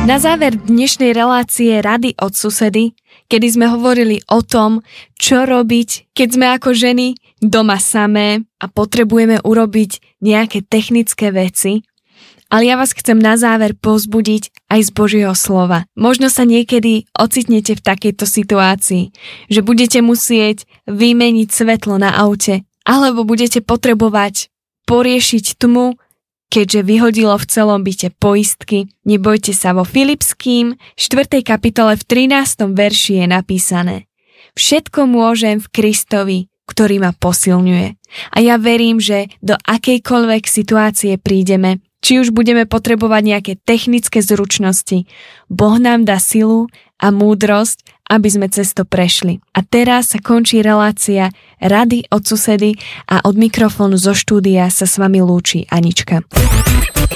Na záver dnešnej relácie Rady od susedy, kedy sme hovorili o tom, čo robiť, keď sme ako ženy doma samé a potrebujeme urobiť nejaké technické veci. Ale ja vás chcem na záver povzbudiť aj z Božieho slova. Možno sa niekedy ocitnete v takejto situácii, že budete musieť vymeniť svetlo na aute, alebo budete potrebovať poriešiť tmu, keďže vyhodilo v celom byte poistky. Nebojte sa, vo Filipským 4. kapitole v 13. verši je napísané: Všetko môžem v Kristovi, ktorý ma posilňuje. A ja verím, že do akejkoľvek situácie prídeme, či už budeme potrebovať nejaké technické zručnosti, Boh nám dá silu a múdrosť, aby sme cez to prešli. A teraz sa končí relácia Rady od susedy a od mikrofónu zo štúdia sa s vami lúči Anička.